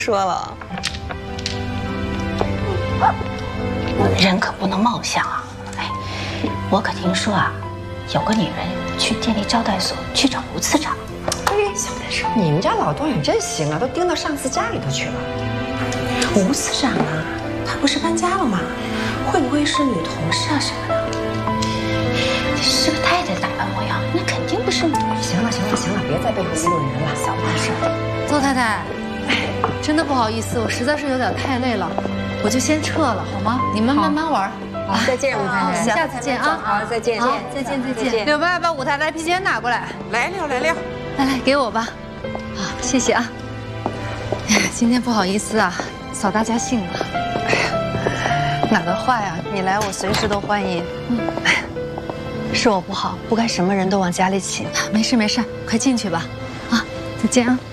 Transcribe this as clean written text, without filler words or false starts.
说了， 人可不能妄想啊！哎，我可听说啊，有个女人去电力招待所去找吴次长。 哎，小点声！你们家老段也真行啊，都盯到上司家里头去了。吴次长啊，他不是搬家了吗？会不会是女同事啊什么的？ 这是个太太打扮模样，那肯定不是女。 行了，别在背后议论人了，小点声。 邹太太，真的不好意思，我实在是有点太累了，我就先撤了，好吗？你们慢慢玩。 好，再见，吴太太， 下次见啊！ 好，再见， 再见。柳爸，把舞台来皮筋拿过来。 来了。 来，给我吧。好，谢谢啊。哎呀，今天不好意思啊，扫大家兴了。 哎呀，哪的话呀？你来，我随时都欢迎。哎呀，是我不好，不该什么人都往家里请。 没事，快进去吧。啊，再见啊。